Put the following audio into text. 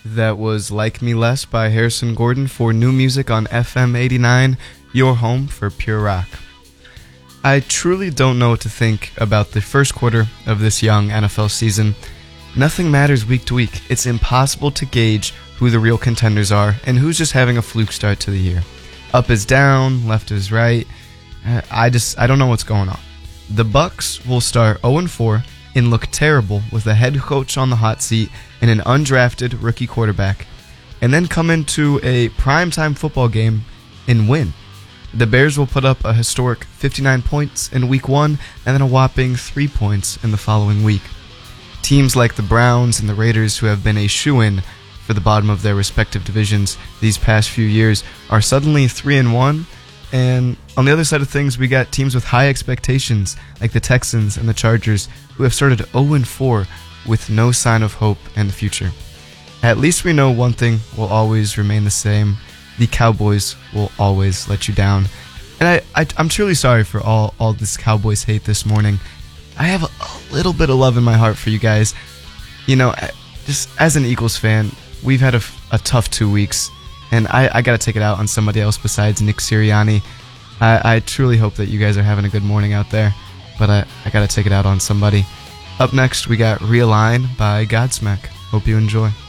That was Like Me Less by Harrison Gordon for new music on FM 89, your home for pure rock. I truly don't know what to think about the first quarter of this young NFL season. Nothing matters week to week. It's impossible to gauge who the real contenders are and who's just having a fluke start to the year. Up is down, left is right. I don't know what's going on. The Bucs will start 0-4 and look terrible with a head coach on the hot seat and an undrafted rookie quarterback, and then come into a primetime football game and win. The Bears will put up a historic 59 points in week 1 and then a whopping 3 points in the following week. Teams like the Browns and the Raiders, who have been a shoo-in for the bottom of their respective divisions these past few years, are suddenly 3-1. And on the other side of things, we got teams with high expectations like the Texans and the Chargers, who have started 0-4 with no sign of hope in the future. At least we know one thing will always remain the same. The Cowboys will always let you down. And I'm truly sorry for all this Cowboys hate this morning. I have a little bit of love in my heart for you guys. You know, just as an Eagles fan, we've had a tough 2 weeks, and I got to take it out on somebody else besides Nick Sirianni. I truly hope that you guys are having a good morning out there, but I got to take it out on somebody. Up next, we got Realign by Godsmack. Hope you enjoy.